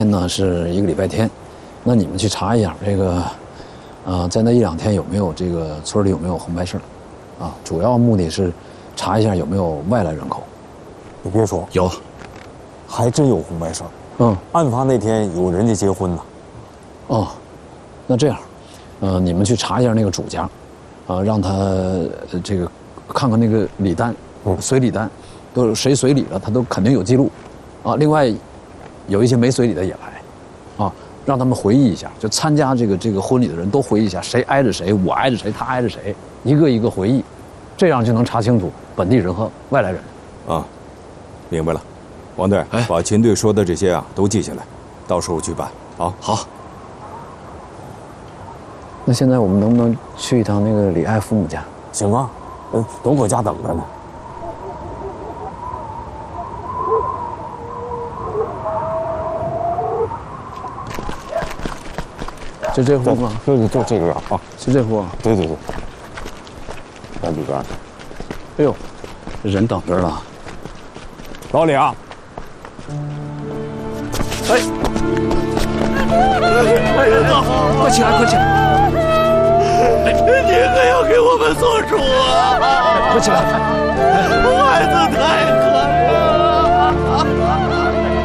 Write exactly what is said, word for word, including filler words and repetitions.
天呢是一个礼拜天，那你们去查一下这个，呃，在那一两天有没有这个村里有没有红白事儿，啊，主要目的是查一下有没有外来人口。 你别说， 有， 还真有红白事儿。 嗯， 案发那天有人家结婚呢。 哦，那这样，呃，你们去查一下那个主家，啊，让他、呃、这个看看那个礼单， 嗯， 随礼单，都是谁随礼了，他都肯定有记录，啊，另外。有一些没随礼的也来，啊，让他们回忆一下，就参加这个这个婚礼的人都回忆一下，谁挨着谁，我挨着谁，他挨着谁，一个一个回忆，这样就能查清楚本地人和外来人。 啊，明白了，王队，哎，把秦队说的这些啊都记下来，到时候去办。好， 好。那现在我们能不能去一趟那个李爱父母家？ 行啊，嗯，都搁家等着呢。 就这户吗？ 就就这个啊， 就这户啊？ 对对对，在里边。 哎呦，人等着了。 老李啊！ 哎，哎呀，快起来，快起来！ 你可要给我们做主啊！ 快起来！ 孩子太